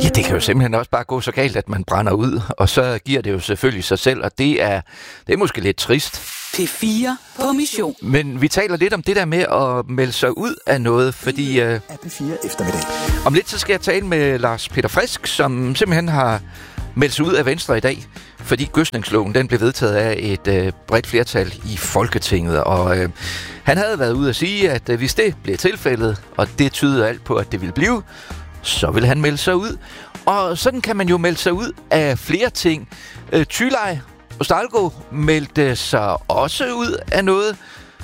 Ja, det kan jo simpelthen også bare gå så galt, at man brænder ud, og så giver det jo selvfølgelig sig selv, og det er måske lidt trist. P4 på mission. Men vi taler lidt om det der med at melde sig ud af noget, fordi P4 eftermiddag. Om lidt så skal jeg tale med Lars Peter Frisk, som simpelthen har meldt sig ud af Venstre i dag, fordi gødsningsloven den blev vedtaget af et bredt flertal i Folketinget, og han havde været ude at sige, at hvis det blev tilfældet, og det tyder alt på, at det ville blive, så vil han melde sig ud. Og sådan kan man jo melde sig ud af flere ting. Thyleje og Stalgo meldte sig også ud af noget.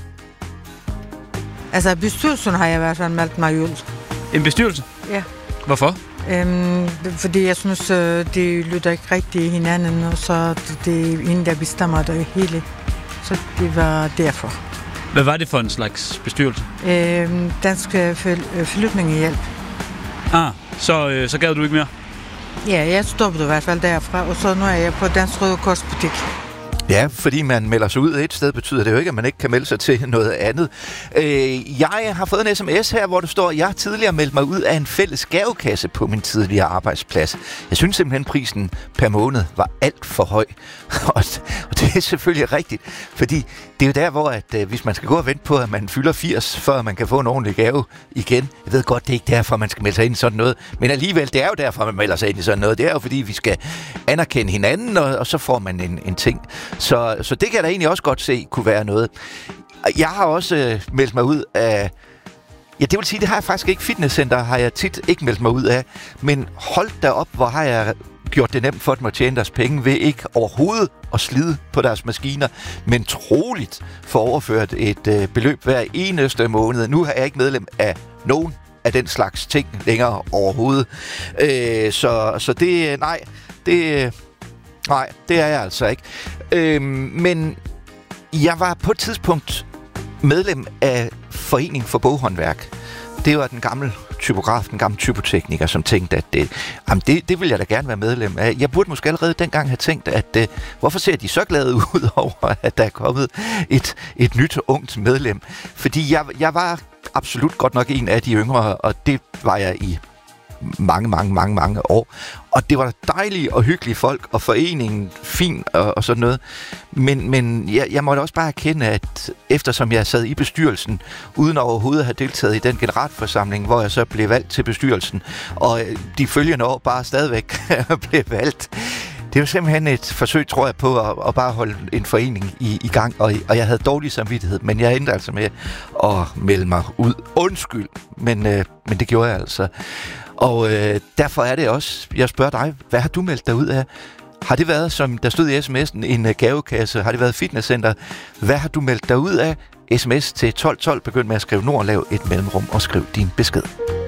Altså, bestyrelsen har jeg i hvert fald meldt mig ud. En bestyrelse? Ja. Hvorfor? Fordi jeg synes, det lytter ikke rigtig hinanden, og så det er en, der bestemmer det hele. Så det var derfor. Hvad var det for en slags bestyrelse? Dansk Flygtningehjælp. Så gad du ikke mere? Ja, jeg stoppede i hvert fald derfra, og så nu er jeg på Dansk Røde Kors butik. Ja, fordi man melder sig ud et sted, betyder det jo ikke, at man ikke kan melde sig til noget andet. Jeg har fået en sms her, hvor der står, at jeg tidligere meldte mig ud af en fælles gavekasse på min tidligere arbejdsplads. Jeg synes simpelthen, prisen per måned var alt for høj. Og det er selvfølgelig rigtigt, fordi det er jo der, hvor at, hvis man skal gå og vente på, at man fylder 80, før man kan få en ordentlig gave igen. Jeg ved godt, det er ikke derfor, man skal melde sig ind i sådan noget. Men alligevel, det er jo derfor, man melder sig ind i sådan noget. Det er jo fordi, vi skal anerkende hinanden, og så får man en ting. Så det kan jeg da egentlig også godt se kunne være noget. Jeg har også meldt mig ud af... Ja, det vil sige, det har jeg faktisk ikke. Fitnesscenter har jeg tit ikke meldt mig ud af. Men hold da op, hvor har jeg gjort det nemt for dem at tjene deres penge ved ikke overhovedet at slide på deres maskiner, men troligt få overført et beløb hver eneste måned. Nu er jeg ikke medlem af nogen af den slags ting længere overhovedet. Så det... Nej, det er jeg altså ikke. Men jeg var på et tidspunkt medlem af Foreningen for Boghåndværk. Det var den gamle typograf, den gamle typotekniker, som tænkte, at det vil jeg da gerne være medlem af. Jeg burde måske allerede dengang have tænkt, at hvorfor ser de så glade ud over, at der er kommet et nyt ungt medlem? Fordi jeg var absolut godt nok en af de yngre, og det var jeg i mange år. Og det var dejlige og hyggelige folk, og foreningen fin og sådan noget. Men jeg måtte også bare erkende, at eftersom jeg sad i bestyrelsen, uden overhovedet at have deltaget i den generalforsamling, hvor jeg så blev valgt til bestyrelsen, og de følgende år bare stadigvæk blev valgt. Det var simpelthen et forsøg, tror jeg, på at bare holde en forening i gang, og jeg havde dårlig samvittighed, men jeg endte altså med at melde mig ud. Undskyld, men det gjorde jeg altså. Og derfor er det også, jeg spørger dig, hvad har du meldt dig ud af? Har det været, som der stod i sms'en, en gavekasse? Har det været fitnesscenter? Hvad har du meldt dig ud af? SMS til 1212, begynd med at skrive nord, lav et mellemrum og skriv din besked.